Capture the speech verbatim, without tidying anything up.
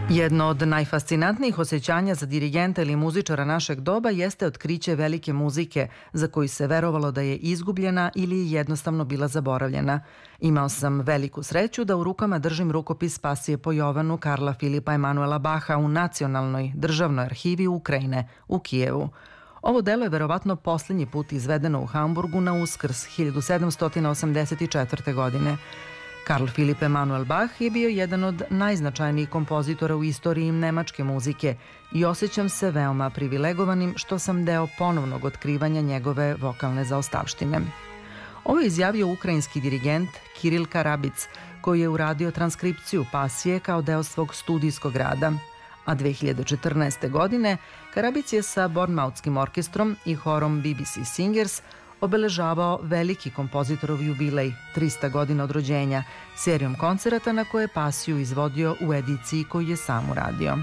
Jedno od najfascinantnijih osjećanja za dirigenta ili muzičara našeg doba jeste otkriće velike muzike za koju se verovalo da je izgubljena ili jednostavno bila zaboravljena. Imao sam veliku sreću da u rukama držim rukopis Pasije po Jovanu Karla Filipa Emanuela Baha u Nacionalnoj državnoj arhivi Ukrajine u Kijevu. Ovo delo je verovatno posljednji put izvedeno u Hamburgu na Uskrs hiljadu sedamsto osamdeset četvrte. godine. Karl Filip Emanuel Bach je bio jedan od najznačajnijih kompozitora u istoriji nemačke muzike i osjećam se veoma privilegovanim što sam deo ponovnog otkrivanja njegove vokalne zaostavštine. Ovo je izjavio ukrajinski dirigent Kiril Karabic, koji je uradio transkripciju Pasije kao deo svog studijskog rada, a dve hiljade četrnaeste. godine Karabic je sa Bournemouthskim orkestrom i horom B B C Singers obeležavao veliki kompozitorov jubilej, trista godina od rođenja, serijom koncerata na koje je Pasiju izvodio u ediciji koju je sam uradio.